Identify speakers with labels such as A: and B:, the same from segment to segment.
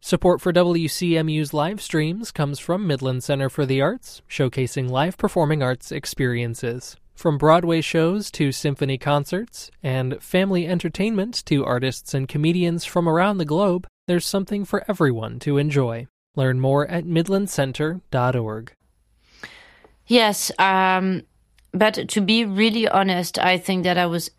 A: Support for WCMU's live streams comes from Midland Center for the Arts, showcasing live performing arts experiences. From Broadway shows to symphony concerts, and family entertainment to artists and comedians from around the globe, there's something for everyone to enjoy. Learn more at midlandcenter.org.
B: Yes, but to be really honest, I think that I was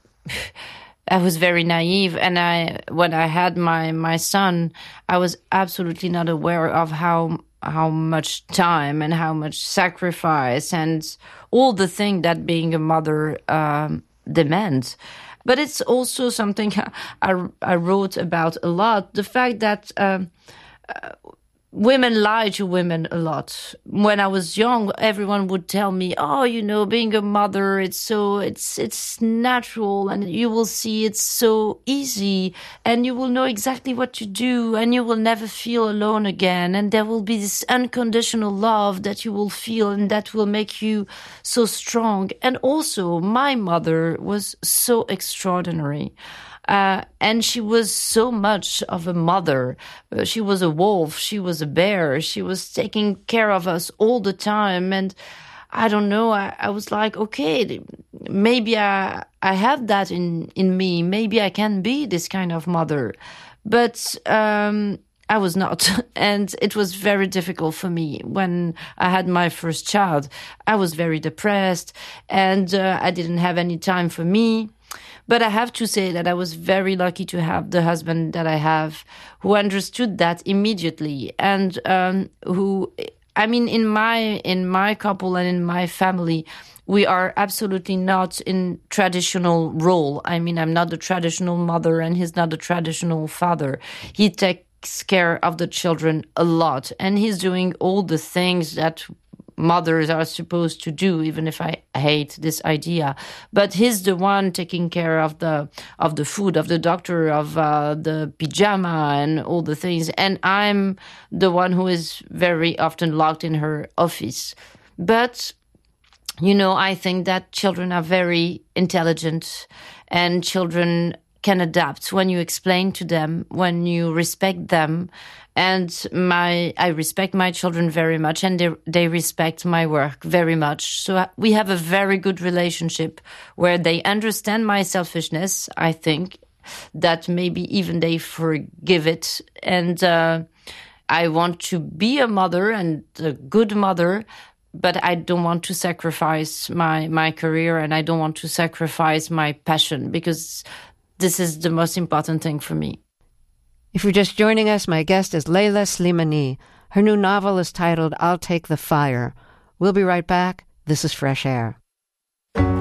B: very naive, and when I had my son, I was absolutely not aware of how much time and how much sacrifice and all the thing that being a mother demands. But it's also something I wrote about a lot, the fact that women lie to women a lot. When I was young, everyone would tell me, being a mother, it's natural, and you will see it's so easy, and you will know exactly what to do, and you will never feel alone again, and there will be this unconditional love that you will feel, and that will make you so strong. And also, my mother was so extraordinary. And she was so much of a mother. She was a wolf. She was a bear. She was taking care of us all the time. And I don't know, I was like, okay, maybe I have that in me. Maybe I can be this kind of mother. But I was not. And it was very difficult for me. When I had my first child, I was very depressed, and I didn't have any time for me. But I have to say that I was very lucky to have the husband that I have, who understood that immediately, and in my couple and in my family, we are absolutely not in traditional role. I mean, I'm not the traditional mother, and he's not the traditional father. He takes care of the children a lot, and he's doing all the things that mothers are supposed to do, even if I hate this idea. But he's the one taking care of the food, of the doctor, of the pajama and all the things. And I'm the one who is very often locked in her office. But, I think that children are very intelligent, and children can adapt when you explain to them, when you respect them. And I respect my children very much, and they respect my work very much. So we have a very good relationship where they understand my selfishness. I think that maybe even they forgive it. And I want to be a mother, and a good mother, but I don't want to sacrifice my career, and I don't want to sacrifice my passion, because this is the most important thing for me.
C: If you're just joining us, my guest is Leila Slimani. Her new novel is titled I'll Take the Fire. We'll be right back. This is Fresh Air.